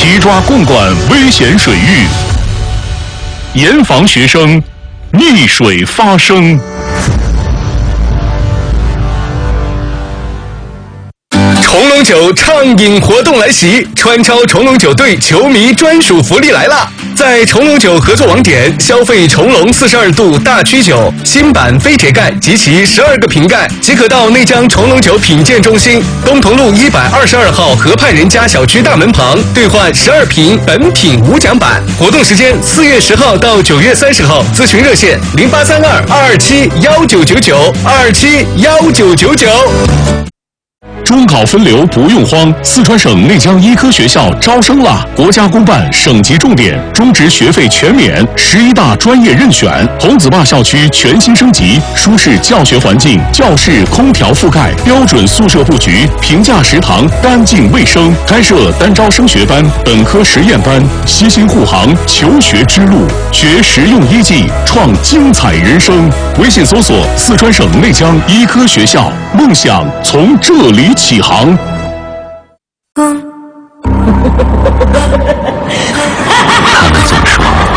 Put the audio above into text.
齐抓共管危险水域，严防学生溺水发生。 重龙酒畅饮活动来袭，川超重龙酒队球迷专属福利来了！在重龙酒合作网点消费重龙42度大曲酒新版飞铁盖及其12个瓶盖，即可到内江重龙酒品鉴中心东同路122号河畔人家小区大门旁兑换12瓶本品无奖版。活动时间4月10号到9月30号，咨询热线0832-227-1999，227-1999。 中考分流不用慌，四川省内江医科学校招生了！国家公办省级重点，中职学费全免，11大专业任选。红子坝校区全新升级，舒适教学环境，教室空调覆盖，标准宿舍布局，平价食堂，干净卫生。开设单招升学班、本科实验班，悉心护航求学之路，学实用医技，创精彩人生。微信搜索四川省内江医科学校，梦想从这里起航。